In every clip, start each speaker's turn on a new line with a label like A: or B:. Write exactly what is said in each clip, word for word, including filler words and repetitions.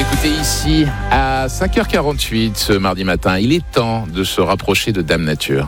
A: écoutez ici à cinq heures quarante-huit ce mardi matin. Il est temps de se rapprocher de Dame Nature.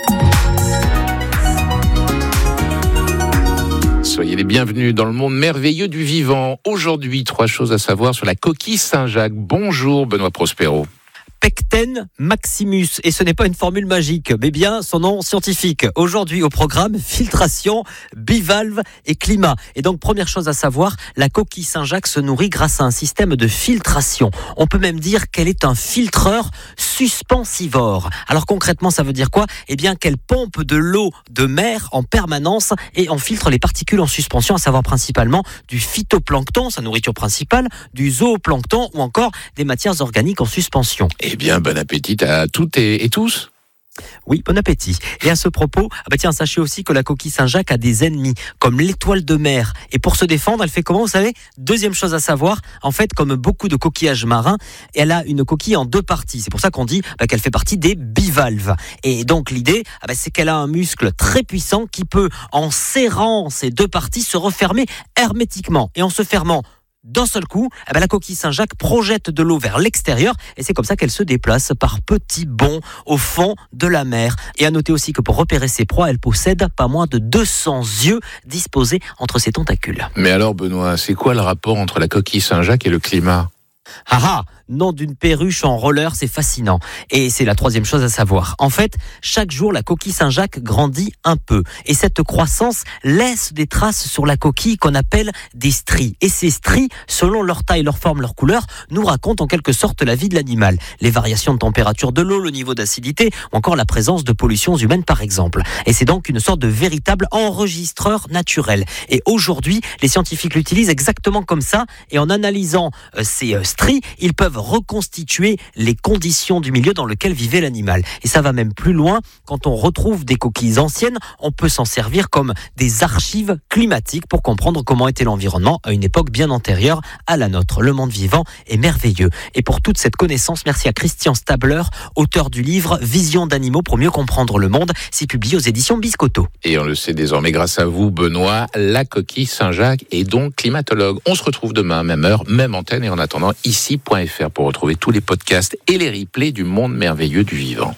A: Soyez les bienvenus dans le monde merveilleux du vivant. Aujourd'hui, trois choses à savoir sur la coquille Saint-Jacques. Bonjour Benoît Prospero.
B: Pecten maximus, et ce n'est pas une formule magique, mais bien son nom scientifique. Aujourd'hui au programme, filtration, bivalve et climat. Et donc première chose à savoir, la coquille Saint-Jacques se nourrit grâce à un système de filtration. On peut même dire qu'elle est un filtreur suspensivore. Alors concrètement, ça veut dire quoi ? Eh bien qu'elle pompe de l'eau de mer en permanence et on filtre les particules en suspension, à savoir principalement du phytoplancton, sa nourriture principale, du zooplancton ou encore des matières organiques en suspension.
A: Eh bien, bon appétit à toutes et, et tous.
B: Oui, bon appétit. Et à ce propos, ah bah tiens, sachez aussi que la coquille Saint-Jacques a des ennemis, comme l'étoile de mer. Et pour se défendre, elle fait comment, vous savez ? Deuxième chose à savoir, en fait, comme beaucoup de coquillages marins, elle a une coquille en deux parties. C'est pour ça qu'on dit bah, qu'elle fait partie des bivalves. Et donc l'idée, ah bah, c'est qu'elle a un muscle très puissant qui peut, en serrant ces deux parties, se refermer hermétiquement. Et en se fermant d'un seul coup, eh ben la coquille Saint-Jacques projette de l'eau vers l'extérieur et c'est comme ça qu'elle se déplace par petits bonds au fond de la mer. Et à noter aussi que pour repérer ses proies, elle possède pas moins de deux cents yeux disposés entre ses tentacules.
A: Mais alors Benoît, c'est quoi le rapport entre la coquille Saint-Jacques et le climat ?
B: Ah ah, nom d'une perruche en roller, c'est fascinant. Et c'est la troisième chose à savoir. En fait, chaque jour, la coquille Saint-Jacques grandit un peu. Et cette croissance laisse des traces sur la coquille qu'on appelle des stries. Et ces stries, selon leur taille, leur forme, leur couleur, nous racontent en quelque sorte la vie de l'animal. Les variations de température de l'eau, le niveau d'acidité, ou encore la présence de pollutions humaines, par exemple. Et c'est donc une sorte de véritable enregistreur naturel. Et aujourd'hui, les scientifiques l'utilisent exactement comme ça. Et en analysant euh, ces euh, stries, ils peuvent reconstituer les conditions du milieu dans lequel vivait l'animal. Et ça va même plus loin. Quand on retrouve des coquilles anciennes, on peut s'en servir comme des archives climatiques pour comprendre comment était l'environnement à une époque bien antérieure à la nôtre. Le monde vivant est merveilleux. Et pour toute cette connaissance, merci à Christian Stabler, auteur du livre Vision d'animaux pour mieux comprendre le monde. C'est publié aux éditions Biscotto.
A: Et on le sait désormais grâce à vous, Benoît, la coquille Saint-Jacques est donc climatologue. On se retrouve demain, même heure, même antenne. Et en attendant, ici point f r pour retrouver tous les podcasts et les replays du monde merveilleux du vivant.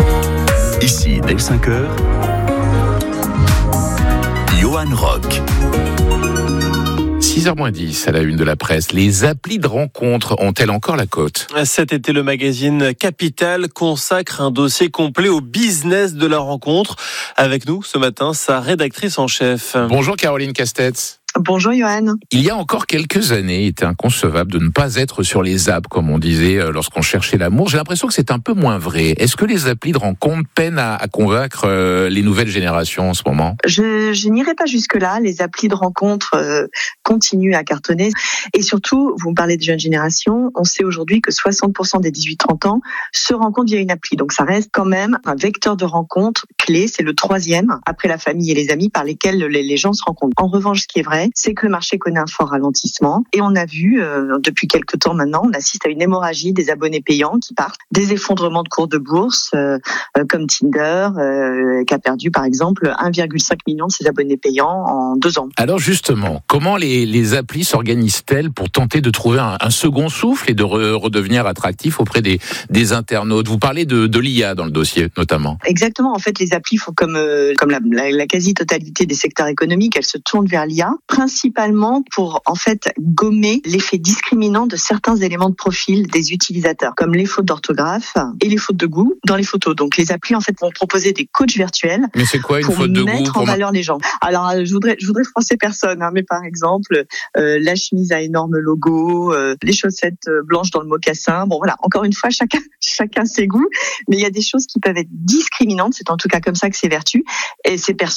C: Ici, dès cinq heures, Johan Rock.
A: six heures moins dix à la une de la presse. Les applis de rencontres ont-elles encore la cote ?
D: Cet été, le magazine Capital consacre un dossier complet au business de la rencontre. Avec nous ce matin, sa rédactrice en chef.
A: Bonjour Caroline Castetz.
E: Bonjour Johan.
A: Il y a encore quelques années, il était inconcevable de ne pas être sur les apps, comme on disait lorsqu'on cherchait l'amour. J'ai l'impression que c'est un peu moins vrai. Est-ce que les applis de rencontre peinent à, à convaincre euh, les nouvelles générations en ce moment ?
E: Je, je n'irai pas jusque-là. Les applis de rencontre euh, continuent à cartonner. Et surtout, vous me parlez de jeunes générations, on sait aujourd'hui que soixante pour cent des dix-huit trente ans se rencontrent via une appli. Donc ça reste quand même un vecteur de rencontre clé. C'est le troisième, après la famille et les amis, par lesquels les, les gens se rencontrent. En revanche, ce qui est vrai, c'est que le marché connaît un fort ralentissement. Et on a vu, euh, depuis quelques temps maintenant, on assiste à une hémorragie des abonnés payants qui partent, des effondrements de cours de bourse, euh, euh, comme Tinder, euh, qui a perdu par exemple un virgule cinq million de ses abonnés payants en deux ans.
A: Alors justement, comment les, les applis s'organisent-elles pour tenter de trouver un, un second souffle et de re, redevenir attractifs auprès des, des internautes ? Vous parlez de, de l'I A dans le dossier, notamment.
E: Exactement. En fait, les applis font comme, euh, comme la, la, la quasi-totalité des secteurs économiques, elles se tournent vers l'I A, principalement pour en fait gommer l'effet discriminant de certains éléments de profil des utilisateurs, comme les fautes d'orthographe et les fautes de goût dans les photos. Donc les applis en fait vont proposer des coachs virtuels.
A: Mais c'est quoi une
E: pour
A: faute de goût ?
E: mettre en valeur les gens. Alors je voudrais je voudrais froisser personne, hein, mais par exemple euh, la chemise à énorme logo, euh, les chaussettes blanches dans le mocassin. Bon voilà, encore une fois chacun chacun ses goûts, mais il y a des choses qui peuvent être discriminantes. C'est en tout cas comme ça que c'est perçu et c'est perçu